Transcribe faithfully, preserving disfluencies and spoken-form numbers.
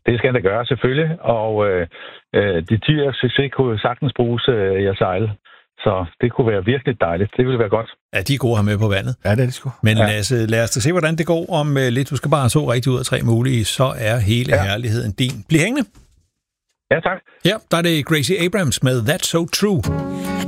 det skal han da gøre, selvfølgelig. Og øh, de ti års succes kunne sagtens bruges øh, i at sejle. Så det kunne være virkelig dejligt. Det ville være godt. Ja, de er gode her med på vandet. Ja, det er de sgu. Men ja. lad, os, lad os da se, hvordan det går om uh, lidt. Du skal bare have to rigtig ud af tre mulige, så er hele ja. herligheden din. Bliv hængende. Ja, tak. Ja, der er det Gracie Abrams med That's So True.